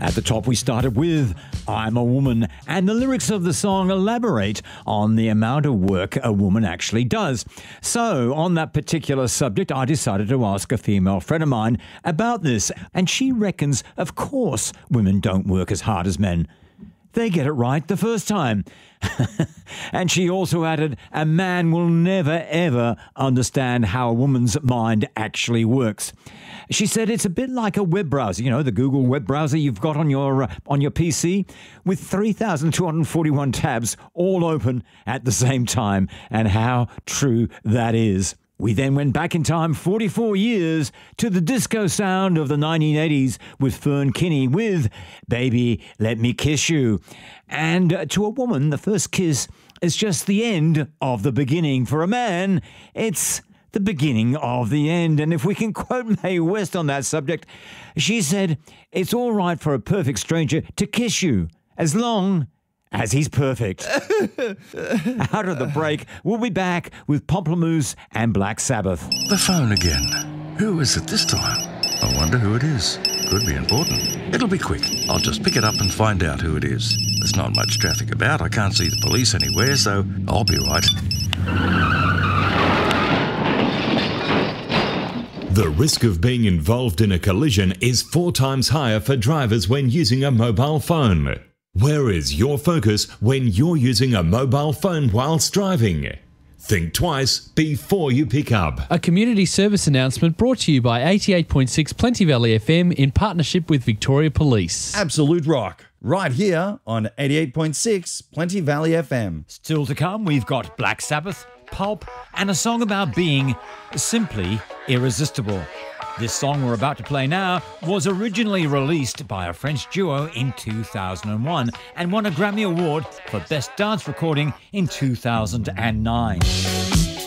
At the top, we started with I'm a Woman, and the lyrics of the song elaborate on the amount of work a woman actually does. So, on that particular subject, I decided to ask a female friend of mine about this, and she reckons, of course, women don't work as hard as men. They get it right the first time. And she also added, a man will never, ever understand how a woman's mind actually works. She said it's a bit like a web browser, you know, the Google web browser you've got on your PC, with 3,241 tabs all open at the same time, and how true that is. We then went back in time 44 years to the disco sound of the 1980s with Fern Kinney with Baby, Let Me Kiss You. And to a woman, the first kiss is just the end of the beginning. For a man, it's the beginning of the end. And if we can quote Mae West on that subject, she said, it's all right for a perfect stranger to kiss you as long as he's perfect. Out of the break, we'll be back with Pomplamoose and Black Sabbath. The phone again. Who is it this time? I wonder who it is. Could be important. It'll be quick. I'll just pick it up and find out who it is. There's not much traffic about. I can't see the police anywhere, so I'll be right. The risk of being involved in a collision is 4 times higher for drivers when using a mobile phone. Where is your focus when you're using a mobile phone whilst driving? Think twice before you pick up. A community service announcement brought to you by 88.6 Plenty Valley FM in partnership with Victoria Police. Absolute rock, right here on 88.6 Plenty Valley FM. Still to come, we've got Black Sabbath, Pulp, and a song about being simply irresistible. This song we're about to play now was originally released by a French duo in 2001 and won a Grammy Award for Best Dance Recording in 2009.